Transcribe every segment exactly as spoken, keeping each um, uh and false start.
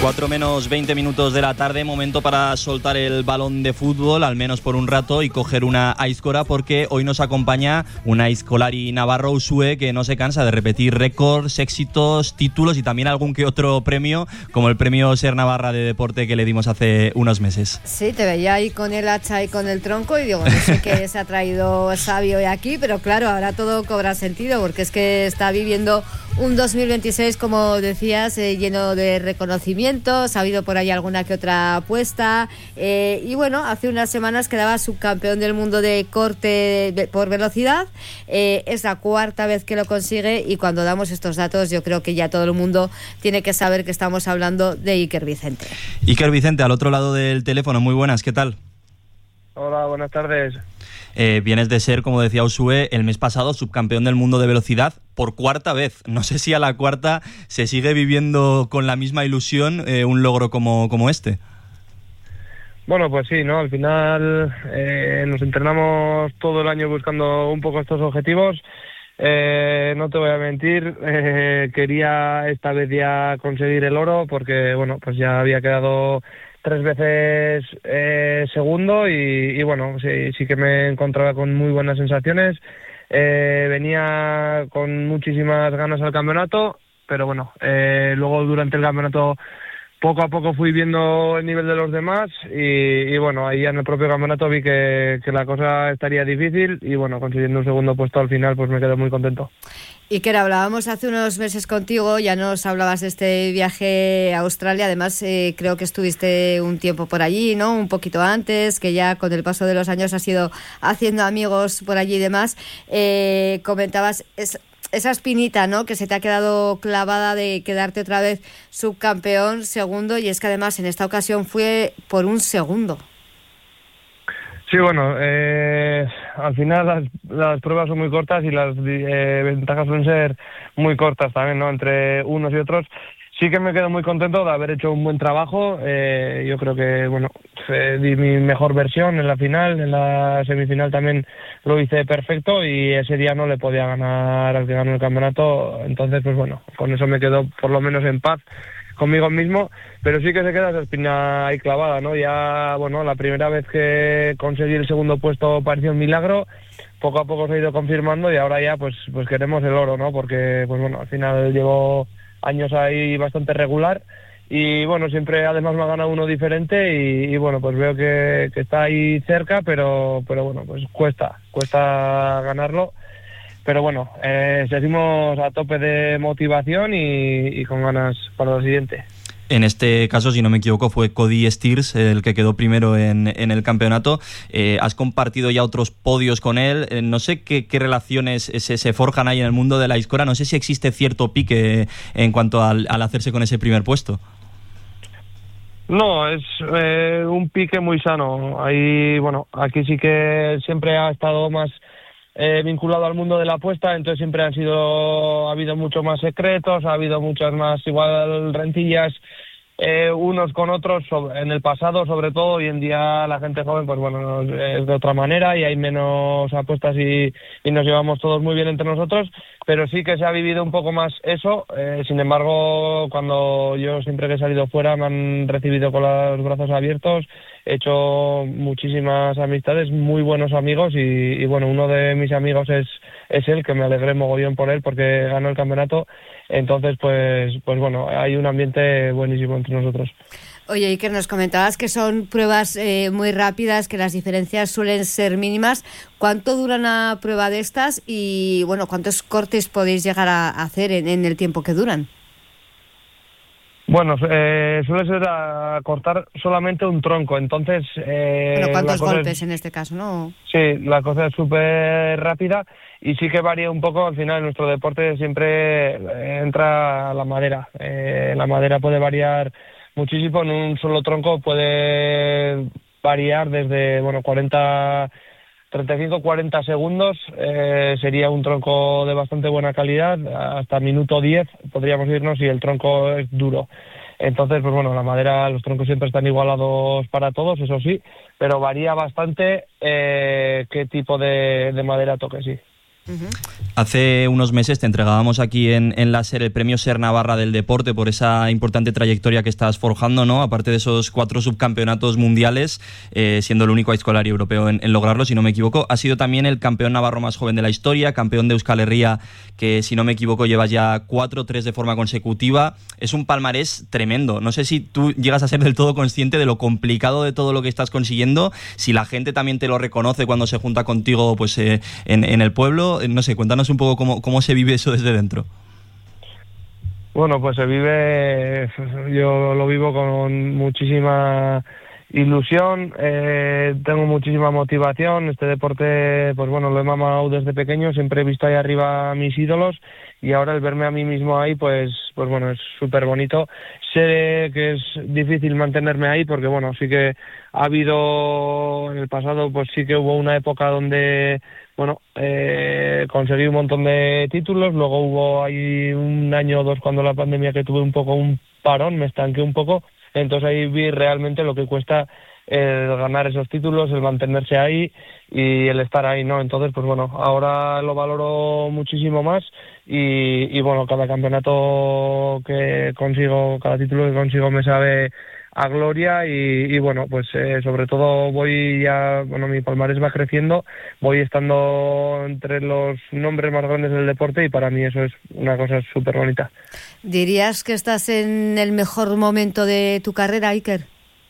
cuatro menos veinte minutos de la tarde, momento para soltar el balón de fútbol, al menos por un rato, y coger una aizkora, porque hoy nos acompaña una aizkolari navarro, Uxue, que no se cansa de repetir récords, éxitos, títulos y también algún que otro premio, como el premio Ser Navarra de Deporte que le dimos hace unos meses. Sí, te veía ahí con el hacha y con el tronco y digo, no sé qué se ha traído Xavi hoy aquí, pero claro, ahora todo cobra sentido, porque es que está viviendo un dos mil veintiséis, como decías, eh, lleno de reconocimientos. Ha habido por ahí alguna que otra apuesta, eh, y bueno, hace unas semanas quedaba subcampeón del mundo de corte de, por velocidad. Eh, es la cuarta vez que lo consigue, y cuando damos estos datos yo creo que ya todo el mundo tiene que saber que estamos hablando de Iker Vicente. Iker Vicente, al otro lado del teléfono, muy buenas, ¿qué tal? Hola, buenas tardes. Eh, vienes de ser, como decía Uxue, el mes pasado subcampeón del mundo de velocidad por cuarta vez. No sé si a la cuarta se sigue viviendo con la misma ilusión eh, un logro como, como este. Bueno, pues sí, ¿no? Al final eh, nos entrenamos todo el año buscando un poco estos objetivos. Eh, no te voy a mentir, eh, quería esta vez ya conseguir el oro, porque bueno, pues ya había quedado tres veces eh, segundo y, y bueno, sí, sí que me encontraba con muy buenas sensaciones. Eh, venía con muchísimas ganas al campeonato, pero bueno, eh, luego durante el campeonato poco a poco fui viendo el nivel de los demás y, y bueno, ahí en el propio campeonato vi que, que la cosa estaría difícil y bueno, consiguiendo un segundo puesto al final pues me quedé muy contento. Iker, hablábamos hace unos meses contigo, ya nos hablabas de este viaje a Australia, además eh, creo que estuviste un tiempo por allí, ¿no? Un poquito antes, que ya con el paso de los años has ido haciendo amigos por allí y demás. Eh, comentabas es, esa espinita, ¿no?, que se te ha quedado clavada de quedarte otra vez subcampeón, segundo, y es que además en esta ocasión fue por un segundo. Sí, bueno, eh, al final las, las pruebas son muy cortas y las eh, ventajas suelen ser muy cortas también, ¿no?, entre unos y otros. Sí que me quedo muy contento de haber hecho un buen trabajo. Eh, yo creo que, bueno, eh, di mi mejor versión en la final, en la semifinal también lo hice perfecto y ese día no le podía ganar al que ganó el campeonato. Entonces, pues bueno, con eso me quedo por lo menos en paz conmigo mismo, pero sí que se queda esa espina ahí clavada, ¿no? Ya, bueno, la primera vez que conseguí el segundo puesto pareció un milagro, poco a poco se ha ido confirmando y ahora ya pues pues queremos el oro, ¿no? Porque, pues bueno, al final llevo años ahí bastante regular y bueno, siempre además me ha ganado uno diferente y, y bueno, pues veo que, que está ahí cerca, pero pero bueno, pues cuesta, cuesta ganarlo. Pero bueno, eh, seguimos a tope de motivación y, y con ganas para lo siguiente. En este caso, si no me equivoco, fue Cody Steers el que quedó primero en, en el campeonato. Eh, has compartido ya otros podios con él. Eh, no sé qué, qué relaciones se, se forjan ahí en el mundo de la aizkora. No sé si existe cierto pique en cuanto al, al hacerse con ese primer puesto. No, es eh, un pique muy sano. Ahí, bueno, aquí sí que siempre ha estado más Eh, vinculado al mundo de la apuesta, entonces siempre han sido, ha habido mucho más secretos, ha habido muchas más igual rencillas eh, unos con otros sobre, en el pasado sobre todo. Hoy en día la gente joven pues bueno es de otra manera y hay menos apuestas y, y nos llevamos todos muy bien entre nosotros, pero sí que se ha vivido un poco más eso. Eh, sin embargo, cuando yo siempre que he salido fuera me han recibido con los brazos abiertos. He hecho muchísimas amistades, muy buenos amigos y, y bueno, uno de mis amigos es, es él, que me alegré mogollón por él porque ganó el campeonato. Entonces, pues, pues bueno, hay un ambiente buenísimo entre nosotros. Oye, Iker, nos comentabas que son pruebas eh, muy rápidas, que las diferencias suelen ser mínimas. ¿Cuánto dura una prueba de estas y, bueno, cuántos cortes podéis llegar a hacer en, en el tiempo que duran? Bueno, eh, suele ser a cortar solamente un tronco, entonces... Eh, bueno, ¿cuántos golpes es, en este caso, no? Sí, la cosa es súper rápida y sí que varía un poco. Al final en nuestro deporte siempre entra la madera. Eh, la madera puede variar muchísimo, en un solo tronco puede variar desde, bueno, cuarenta... treinta y cinco a cuarenta segundos, eh, sería un tronco de bastante buena calidad, hasta minuto diez podríamos irnos y el tronco es duro. Entonces, pues bueno, la madera, los troncos siempre están igualados para todos, eso sí, pero varía bastante eh, qué tipo de, de madera toque, sí. Uh-huh. Hace unos meses te entregábamos aquí en, en la SER el premio SER Navarra del deporte por esa importante trayectoria que estás forjando, ¿no? Aparte de esos cuatro subcampeonatos mundiales, eh, siendo el único aizkolari europeo en, en lograrlo, si no me equivoco. Has sido también el campeón navarro más joven de la historia, campeón de Euskal Herria, que si no me equivoco llevas ya cuatro, tres de forma consecutiva. Es un palmarés tremendo. No sé si tú llegas a ser del todo consciente de lo complicado de todo lo que estás consiguiendo, si la gente también te lo reconoce cuando se junta contigo pues eh, en, en el pueblo. No sé, cuéntanos un poco cómo, cómo se vive eso desde dentro. Bueno, pues se vive, yo lo vivo con muchísima ilusión, eh, tengo muchísima motivación. Este deporte, pues bueno, lo he mamado desde pequeño, siempre he visto ahí arriba a mis ídolos y ahora el verme a mí mismo ahí, pues, pues bueno, es súper bonito. Sé que es difícil mantenerme ahí porque bueno, sí que ha habido en el pasado, pues sí que hubo una época donde bueno, eh, conseguí un montón de títulos, luego hubo ahí un año o dos cuando la pandemia que tuve un poco un parón, me estanqué un poco, entonces ahí vi realmente lo que cuesta el ganar esos títulos, el mantenerse ahí y el estar ahí, ¿no? Entonces, pues bueno, ahora lo valoro muchísimo más y, y bueno, cada campeonato que consigo, cada título que consigo me sabe a gloria y, y bueno, pues eh, sobre todo voy ya, bueno, mi palmarés va creciendo, voy estando entre los nombres más grandes del deporte y para mí eso es una cosa súper bonita. ¿Dirías que estás en el mejor momento de tu carrera, Iker?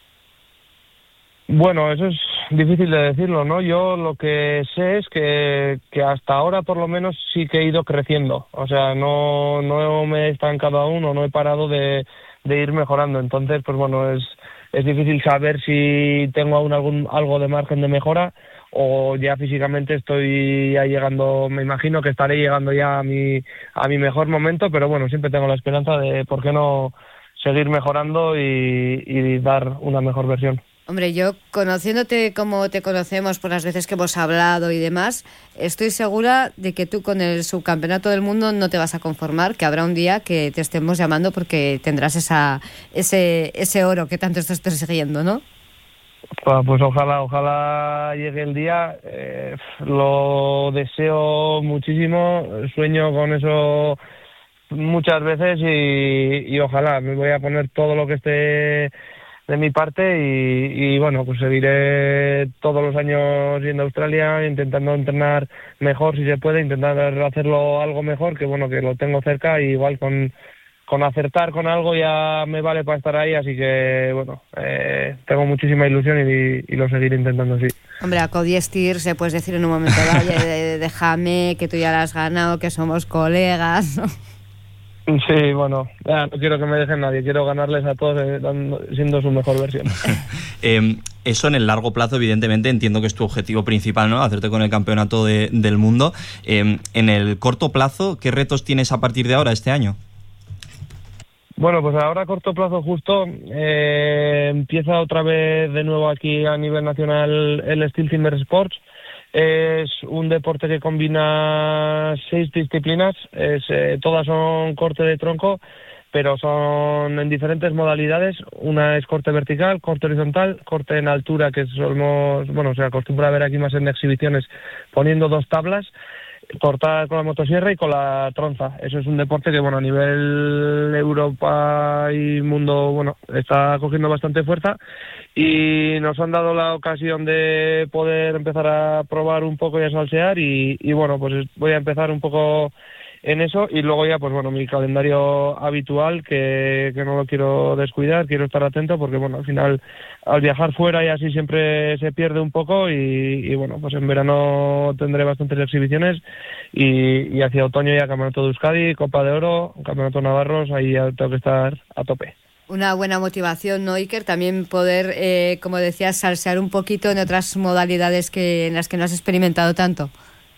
Bueno, eso es difícil de decirlo, ¿no? Yo lo que sé es que, que hasta ahora por lo menos sí que he ido creciendo, o sea, no, no me he estancado aún o no he parado de de ir mejorando, entonces pues bueno, es es difícil saber si tengo aún algún algo de margen de mejora o ya físicamente estoy ya llegando, me imagino que estaré llegando ya a mi a mi mejor momento, pero bueno, siempre tengo la esperanza de por qué no seguir mejorando y, y dar una mejor versión. Hombre, yo conociéndote como te conocemos por las veces que hemos hablado y demás, estoy segura de que tú con el subcampeonato del mundo no te vas a conformar, que habrá un día que te estemos llamando porque tendrás esa ese ese oro que tanto estás persiguiendo, ¿no? Pues ojalá, ojalá llegue el día, eh, lo deseo muchísimo, sueño con eso muchas veces y, y ojalá, me voy a poner todo lo que esté de mi parte y, y bueno, pues seguiré todos los años yendo a Australia, intentando entrenar mejor si se puede, intentar hacerlo algo mejor, que bueno, que lo tengo cerca y igual con, con acertar con algo ya me vale para estar ahí, así que bueno, eh, tengo muchísima ilusión y, y lo seguiré intentando así. Hombre, a Cody Steer se puedes decir en un momento dado, oye, déjame, que tú ya la has ganado, que somos colegas, ¿no? Sí, bueno, ya, no quiero que me dejen nadie, quiero ganarles a todos eh, dando, siendo su mejor versión. eh, eso en el largo plazo, evidentemente, entiendo que es tu objetivo principal, ¿no? Hacerte con el campeonato de, del mundo. Eh, en el corto plazo, ¿qué retos tienes a partir de ahora, este año? Bueno, pues ahora a corto plazo justo eh, empieza otra vez de nuevo aquí a nivel nacional el Steel Timber Sports. Es un deporte que combina seis disciplinas, es, eh, todas son corte de tronco, pero son en diferentes modalidades. Una es corte vertical, corte horizontal, corte en altura, que somos, bueno, se acostumbra a ver aquí más en exhibiciones, poniendo dos tablas, cortar con la motosierra y con la tronza. Eso es un deporte que, bueno, a nivel Europa y mundo, bueno, está cogiendo bastante fuerza y nos han dado la ocasión de poder empezar a probar un poco y a salsear y, y bueno, pues voy a empezar un poco en eso y luego ya, pues bueno, mi calendario habitual que, que no lo quiero descuidar, quiero estar atento porque, bueno, al final al viajar fuera y así siempre se pierde un poco y, y bueno, pues en verano tendré bastantes exhibiciones y, y hacia otoño ya Campeonato de Euskadi, Copa de Oro, Campeonato Navarros, ahí ya tengo que estar a tope. Una buena motivación, ¿no, Iker? También poder, eh, como decías, salsear un poquito en otras modalidades que en las que no has experimentado tanto.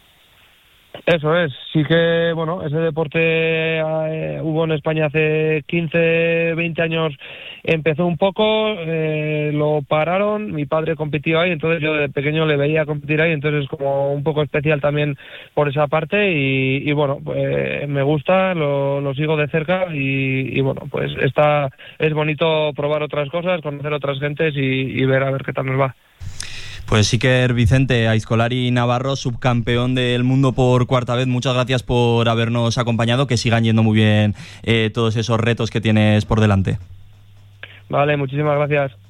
Eso es, sí que, bueno, ese deporte eh, hubo en España hace quince, veinte años, empezó un poco, eh, lo pararon, mi padre compitió ahí, entonces yo de pequeño le veía competir ahí, entonces es como un poco especial también por esa parte y, y bueno, pues me gusta, lo, lo sigo de cerca y, y bueno, pues está, es bonito probar otras cosas, conocer otras gentes y, y ver a ver qué tal nos va. Pues Iker Vicente Aizkolari Navarro, subcampeón del mundo por cuarta vez, muchas gracias por habernos acompañado, que sigan yendo muy bien eh, todos esos retos que tienes por delante. Vale, muchísimas gracias.